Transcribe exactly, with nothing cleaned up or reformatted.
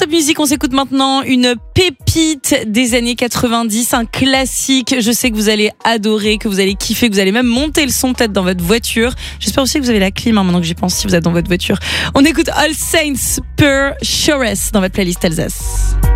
Top Music, on s'écoute maintenant une pépite des années quatre-vingt-dix, un classique. Je sais que vous allez adorer, que vous allez kiffer, que vous allez même monter le son peut-être dans votre voiture. J'espère aussi que vous avez la clim hein, maintenant que j'y pense si vous êtes dans votre voiture. On écoute All Saints per Shores dans votre playlist Alsace.